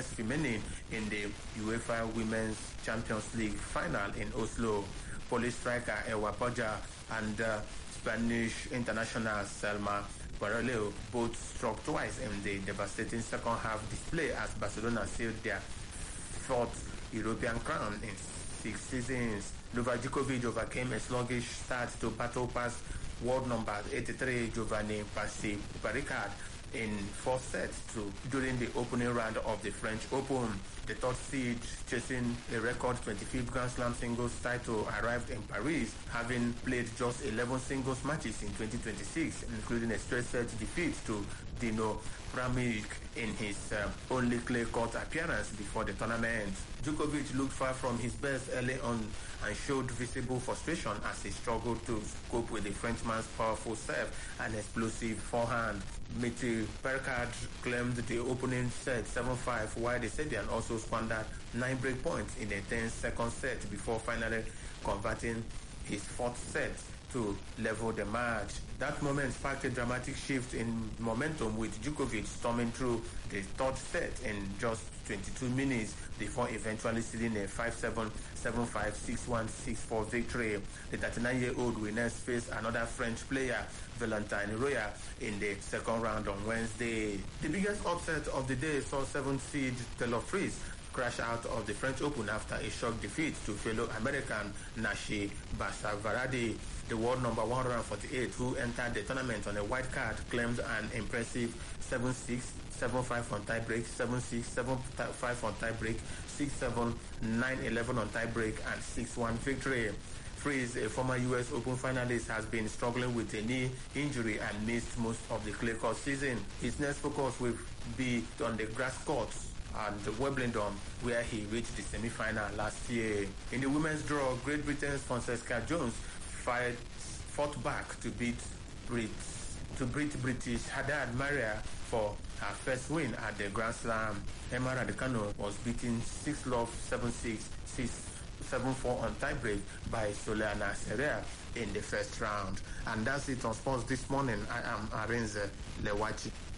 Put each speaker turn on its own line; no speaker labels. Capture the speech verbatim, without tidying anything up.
Ines Femeni in the UEFA Women's Champions League final in Oslo. Polish striker Ewa Poja and uh, Spanish international Selma Guerrero both struck twice in the devastating second half display as Barcelona sealed their fourth European crown in six seasons. Novak Djokovic overcame a sluggish start to battle past world number eighty-three Giovanni Passi Barricade in four sets to, during the opening round of the French Open. The third seed, chasing a record twenty-fifth Grand Slam singles title, arrived in Paris, having played just eleven singles matches in twenty twenty-six, including a straight set defeat to Dino Pramic in his uh, only clay court appearance before the tournament. Djokovic looked far from his best early on and showed visible frustration as he struggled to cope with the Frenchman's powerful serve and explosive forehand. Miti Percard claimed the opening set seven five, while the Serbian also squandered nine break points in a ten-second set before finally converting his fourth set to level the match. That moment sparked a dramatic shift in momentum, with Djokovic storming through the third set in just twenty-two minutes before eventually sealing a five seven, seven five, six one, six four victory. The thirty-nine-year-old winners faced another French player, Valentin Roya, in the second round on Wednesday. The biggest upset of the day saw seventh seed Taylor Fritz crash out of the French Open after a shock defeat to fellow American Nashi Basavaradi. The world number one hundred forty-eight, who entered the tournament on a white card, claimed an impressive seven six, seven five on tiebreak, seven six, seven five on tiebreak, six seven, nine eleven on tiebreak, and six one victory. Fritz, a former U S Open finalist, has been struggling with a knee injury and missed most of the clay court season. His next focus will be on the grass courts and Wimbledon, where he reached the semi-final last year. In the women's draw, Great Britain's Francesca Jones fired, fought back to beat Brit, to beat British Haddad Maria for her first win at the Grand Slam. Emma Raducanu was beaten six love, seven six, six seven four on tiebreak by Soliana Serrea in the first round. And that's it on sports this morning. I am Arinze Lewachi.